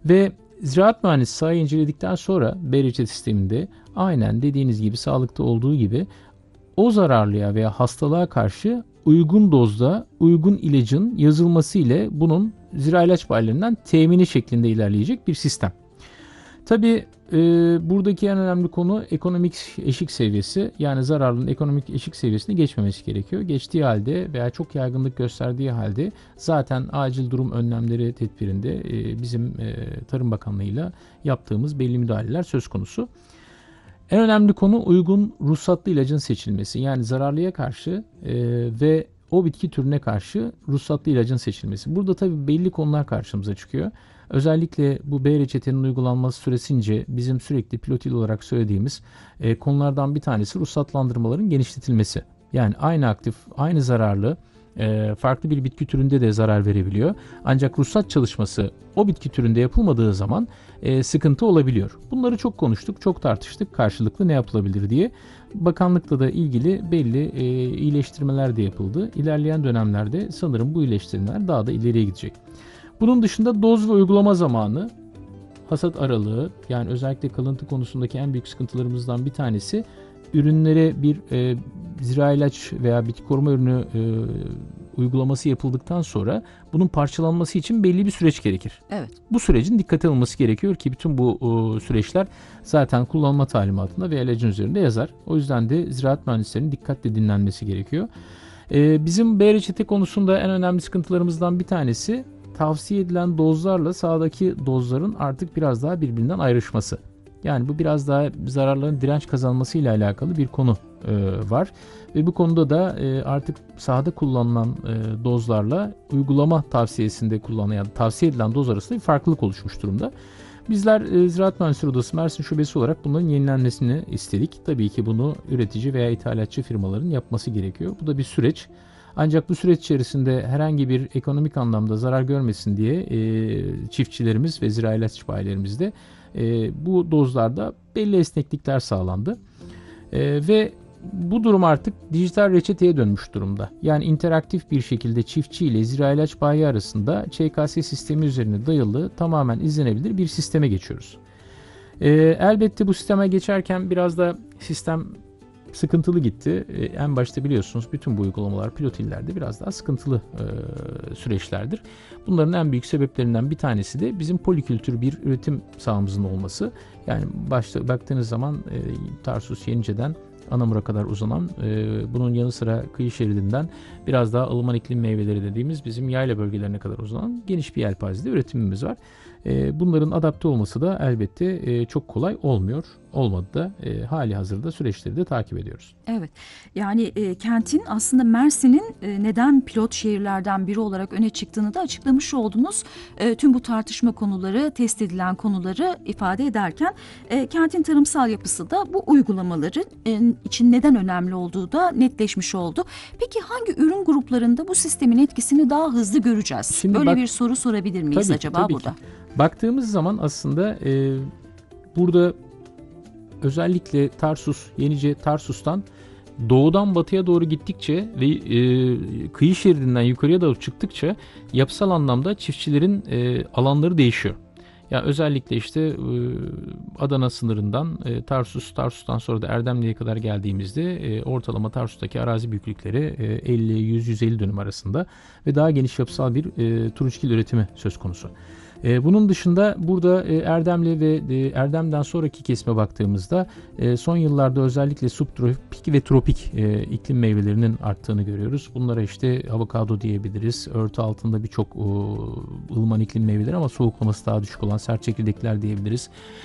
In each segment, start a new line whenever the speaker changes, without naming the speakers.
Ve ziraat mühendisi sahayı inceledikten sonra BRC sisteminde aynen dediğiniz gibi sağlıkta olduğu gibi o zararlıya veya hastalığa karşı uygun dozda uygun ilacın yazılması ile bunun zira ilaç bayilerinden temini şeklinde ilerleyecek bir sistem. Tabii buradaki en önemli konu ekonomik eşik seviyesi, yani zararlının ekonomik eşik seviyesini geçmemesi gerekiyor. Geçtiği halde veya çok yaygınlık gösterdiği halde zaten acil durum önlemleri tedbirinde bizim Tarım Bakanlığı'yla yaptığımız belli müdahaleler söz konusu. En önemli konu uygun ruhsatlı ilacın seçilmesi. Yani zararlıya karşı ve o bitki türüne karşı ruhsatlı ilacın seçilmesi. Burada tabii belli konular karşımıza çıkıyor. Özellikle bu B reçetenin uygulanması süresince bizim sürekli pilotil olarak söylediğimiz konulardan bir tanesi ruhsatlandırmaların genişletilmesi. Yani aynı aktif, aynı zararlı farklı bir bitki türünde de zarar verebiliyor. Ancak ruhsat çalışması o bitki türünde yapılmadığı zaman sıkıntı olabiliyor. Bunları çok konuştuk, çok tartıştık. Karşılıklı ne yapılabilir diye. Bakanlıkla da ilgili belli iyileştirmeler de yapıldı. İlerleyen dönemlerde sanırım bu iyileştirmeler daha da ileriye gidecek. Bunun dışında doz ve uygulama zamanı, hasat aralığı, yani özellikle kalıntı konusundaki en büyük sıkıntılarımızdan bir tanesi, ürünlere bir zira ilaç veya bitki koruma ürünü uygulaması yapıldıktan sonra bunun parçalanması için belli bir süreç gerekir.
Evet.
Bu sürecin dikkate alınması gerekiyor ki bütün bu süreçler zaten kullanma talimatında ve ilacın üzerinde yazar. O yüzden de ziraat mühendislerinin dikkatle dinlenmesi gerekiyor. Bizim B reçete konusunda en önemli sıkıntılarımızdan bir tanesi, tavsiye edilen dozlarla sahadaki dozların artık biraz daha birbirinden ayrışması. Yani bu biraz daha zararların direnç kazanması ile alakalı bir konu var. Ve bu konuda da artık sahada kullanılan dozlarla uygulama tavsiyesinde kullanılan, yani tavsiye edilen doz arasında bir farklılık oluşmuş durumda. Bizler Ziraat Mühendisleri Odası Mersin Şubesi olarak bunların yenilenmesini istedik. Tabii ki bunu üretici veya ithalatçı firmaların yapması gerekiyor. Bu da bir süreç. Ancak bu süreç içerisinde herhangi bir ekonomik anlamda zarar görmesin diye çiftçilerimiz ve zira ilaç bayilerimizde bu dozlarda belli esneklikler sağlandı. Ve bu durum artık dijital reçeteye dönmüş durumda. Yani interaktif bir şekilde çiftçi ile zira ilaç bayi arasında ÇKS sistemi üzerine dayalı tamamen izlenebilir bir sisteme geçiyoruz. Elbette bu sisteme geçerken biraz da sistem sıkıntılı gitti. En başta biliyorsunuz bütün bu uygulamalar pilotillerde biraz daha sıkıntılı süreçlerdir. Bunların en büyük sebeplerinden bir tanesi de bizim polikültür bir üretim sahamızın olması. Yani başta baktığınız zaman Tarsus Yenice'den Anamur'a kadar uzanan, bunun yanı sıra kıyı şeridinden biraz daha ılıman iklim meyveleri dediğimiz bizim yayla bölgelerine kadar uzanan geniş bir yelpazede üretimimiz var. Bunların adapte olması da elbette çok kolay olmuyor. Olmadı da hali hazırda süreçleri de takip ediyoruz.
Evet, yani kentin aslında Mersin'in neden pilot şehirlerden biri olarak öne çıktığını da açıklamış oldunuz. Tüm bu tartışma konuları, test edilen konuları ifade ederken kentin tarımsal yapısı da bu uygulamaların için neden önemli olduğu da netleşmiş oldu. Peki hangi ürün gruplarında bu sistemin etkisini daha hızlı göreceğiz?
Şimdi
böyle bir soru sorabilir miyiz
tabii
acaba
ki,
burada?
Ki. Baktığımız zaman aslında burada özellikle Tarsus, Yenice Tarsus'tan doğudan batıya doğru gittikçe ve kıyı şeridinden yukarıya doğru çıktıkça yapısal anlamda çiftçilerin alanları değişiyor. Ya özellikle işte Adana sınırından Tarsus'tan sonra da Erdemli'ye kadar geldiğimizde ortalama Tarsus'taki arazi büyüklükleri 50, 100, 150 dönüm arasında ve daha geniş yapısal bir turunçgil üretimi söz konusu. Bunun dışında burada Erdemli ve Erdem'den sonraki kesime baktığımızda son yıllarda özellikle subtropik ve tropik iklim meyvelerinin arttığını görüyoruz. Bunlara işte avokado diyebiliriz. Örtü altında birçok ılıman iklim meyveleri ama soğuklaması daha düşük olan sert çekirdekler diyebiliriz.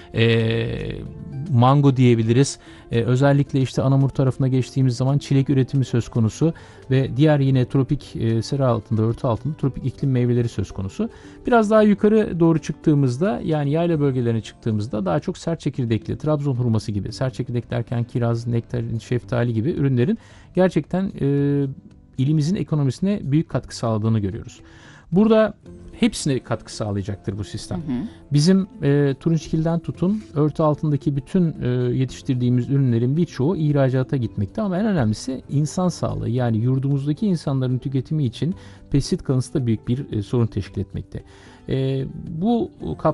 Mango diyebiliriz. Özellikle işte Anamur tarafına geçtiğimiz zaman çilek üretimi söz konusu ve diğer yine tropik sera altında, örtü altında tropik iklim meyveleri söz konusu. Biraz daha yukarı doğru çıktığımızda, yani yayla bölgelerine çıktığımızda daha çok sert çekirdekli, Trabzon hurması gibi, sert çekirdek derken kiraz, nektarin, şeftali gibi ürünlerin gerçekten ilimizin ekonomisine büyük katkı sağladığını görüyoruz. Burada hepsine katkı sağlayacaktır bu sistem. Bizim turunçgilden tutun örtü altındaki bütün yetiştirdiğimiz ürünlerin birçoğu ihracata gitmekte ama en önemlisi insan sağlığı, yani yurdumuzdaki insanların tüketimi için pestisit kalıntısı da büyük bir sorun teşkil etmekte. Bu